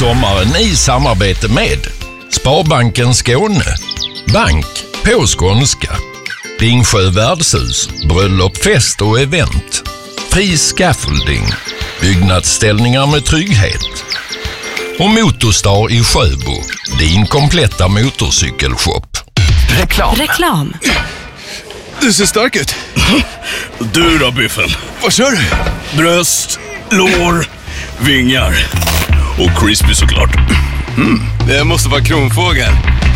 sommaren i samarbete med Sparbanken Skåne, bank på skånska, Dingsjö värdshus, bröllop, fest och event, Fri Scaffolding, byggnadsställningar med trygghet och Motorstar i Sjöbo, din kompletta motorcykelshop. Reklam. Du ser stark ut. Du då, Biffen? Vad kör du? Bröst, lår, vingar och crispy såklart. Det måste vara kronfågel.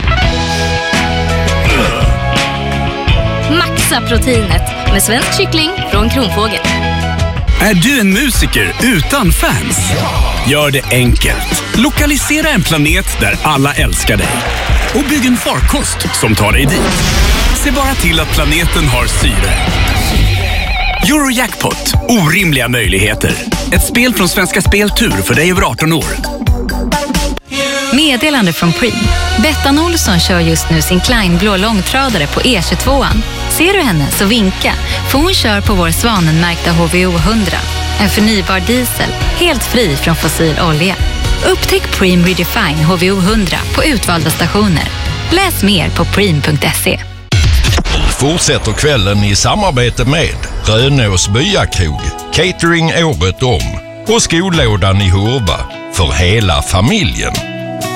Maxa proteinet med svensk kyckling från Kronfågel. Är du en musiker utan fans? Gör det enkelt. Lokalisera en planet där alla älskar dig. Och bygg en farkost som tar dig dit. Se bara till att planeten har syre. Eurojackpot. Orimliga möjligheter. Ett spel från Svenska Speltur för dig över 18 år. Meddelande från Preem. Bettan Olsson kör just nu sin Kleinblå långtradare på E22an. Ser du henne så vinka, för hon kör på vår svanenmärkta HVO 100. En förnybar diesel, helt fri från fossil olja. Upptäck Preem Redefine HVO 100 på utvalda stationer. Läs mer på preem.se. Fortsätter kvällen i samarbete med Rönås Byakrog, catering året om och skolådan i Hurva för hela familjen.